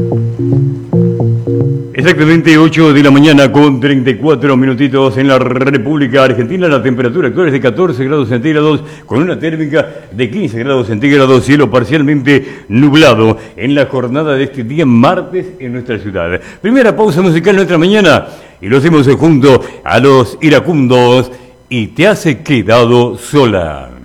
Exactamente 8 de la mañana con 34 minutitos en la República Argentina. La temperatura actual es de 14 grados centígrados con una térmica de 15 grados centígrados, cielo parcialmente nublado en la jornada de este día martes en nuestra ciudad. Primera pausa musical en nuestra mañana y lo hacemos junto a los iracundos y Te has quedado sola.